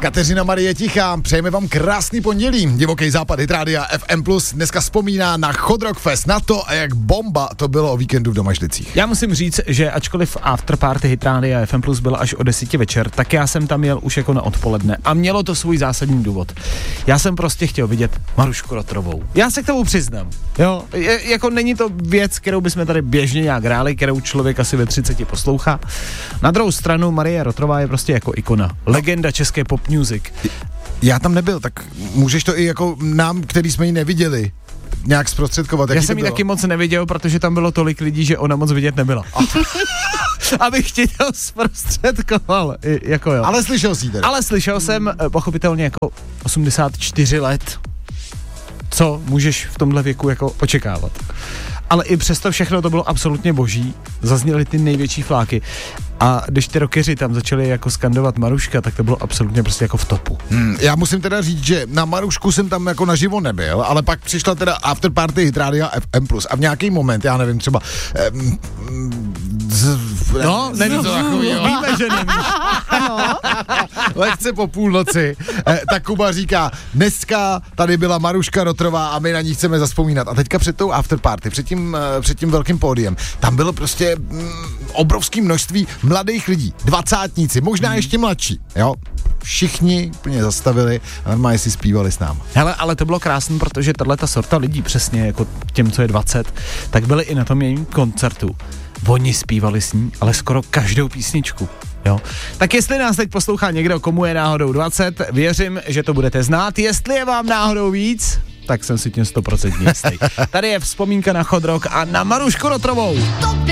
Kateřina Marie Tichá, přejeme vám krásný pondělí. Divoký západ Hit Rádia FM+, dneska vzpomíná na Hot Rock Fest, na to, jak bomba to bylo o víkendu v Domažlicích. Já musím říct, že ačkoliv afterparty Hit Rádia FM+ byla až o 10 večer, tak já jsem tam jel už jako na odpoledne a mělo to svůj zásadní důvod. Já jsem prostě chtěl vidět Marušku Rotrovou. Já se k tomu přiznám. Jo, jako není to věc, kterou bychom tady běžně nějak hráli, kterou člověk asi ve 30 poslouchá. Na druhou stranu Marie Rotrová je prostě jako ikona. Legenda české pop music. Já tam nebyl, tak můžeš to i jako nám, který jsme ji neviděli, nějak zprostředkovat. Já jsem ji taky moc neviděl, protože tam bylo tolik lidí, že ona moc vidět nebyla. Abych ti to zprostředkoval. Jako jo. Ale slyšel jsi tedy. Ale slyšel jsem pochopitelně jako 84 let. Co můžeš v tomhle věku jako očekávat. Ale i přesto všechno to bylo absolutně boží. Zazněly ty největší fláky. A když ty rockeři tam začali jako skandovat Maruška, tak to bylo absolutně prostě jako v topu. Já musím teda říct, že na Marušku jsem tam jako naživo nebyl, ale pak přišla teda afterparty Hit Rádia FM+. A v nějaký moment, já nevím, třeba neví to takovýho. Víme, že nevíš. Lehce po půlnoci, tak Kuba říká, dneska tady byla Maruška Rotrová a my na ní chceme zazpomínat. A teďka před tou afterparty, před tím velkým pódiem, tam bylo prostě obrovské množství mladých lidí, dvacátníci, možná ještě mladší, jo. Všichni úplně zastavili a normálně si zpívali s náma. Hele, ale to bylo krásné, protože tato sorta lidí, přesně jako těm, co je 20, tak byli i na tom jejím koncertu. Oni zpívali s ní, ale skoro každou písničku. Jo. Tak jestli nás teď poslouchá někdo, komu je náhodou 20, věřím, že to budete znát. Jestli je vám náhodou víc, tak jsem si tím 100% jistý. Tady je vzpomínka na Hot Rock a na Marušku Rotrovou.